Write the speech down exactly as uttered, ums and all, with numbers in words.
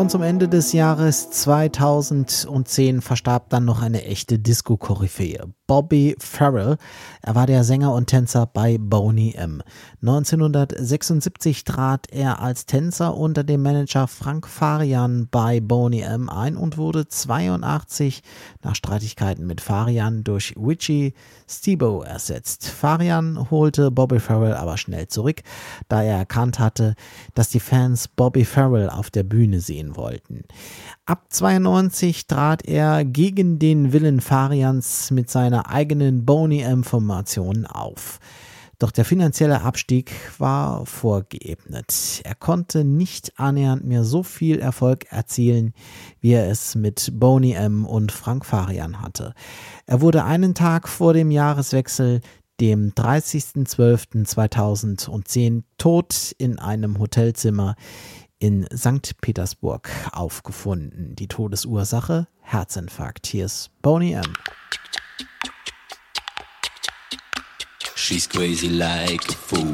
Und zum Ende des Jahres zweitausendzehn verstarb dann noch eine echte Disco-Koryphäe, Bobby Farrell. Er war der Sänger und Tänzer bei Boney M. neunzehnhundertsechsundsiebzig trat er als Tänzer unter dem Manager Frank Farian bei Boney M ein und wurde zweiundachtzig nach Streitigkeiten mit Farian durch Richie Stevo ersetzt. Farian holte Bobby Farrell aber schnell zurück, da er erkannt hatte, dass die Fans Bobby Farrell auf der Bühne sehen wollten. Ab zweiundneunzig trat er gegen den Willen Farians mit seiner eigenen Boney M-Formation auf. Doch der finanzielle Abstieg war vorgeebnet. Er konnte nicht annähernd mehr so viel Erfolg erzielen, wie er es mit Boney M und Frank Farian hatte. Er wurde einen Tag vor dem Jahreswechsel, dem dreißigsten zwölften zweitausendzehn, tot in einem Hotelzimmer in Sankt Petersburg aufgefunden. Die Todesursache: Herzinfarkt. Hier ist Boney M. She's crazy like a fool.